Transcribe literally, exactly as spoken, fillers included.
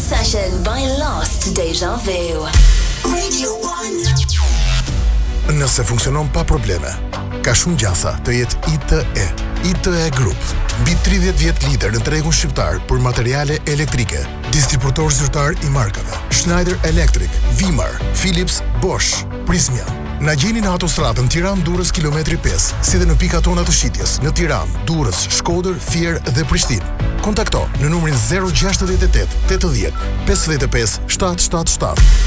Session by Lost Deja Vu. Radio One. Nëse funksionon pa probleme, ka shumë gjasa të jetë I T E. I T E Group, mbi tridhjetë vjet lider në tregun shqiptar për materiale elektrike, distributor zyrtar I markave Schneider Electric, Vimar, Philips, Bosch, Prysmian. Na gjeni në autostradën Tiranë-Durrës kilometri pesë, si dhe në pikat tona të shitjes në Tiranë, Durrës, Shkodër, Fier dhe Prishtinë. Kontakto në numrin zero gjashtëdhjetë e tetë, tetëdhjetë, pesëdhjetë e pesë, shtatë shtatë shtatë.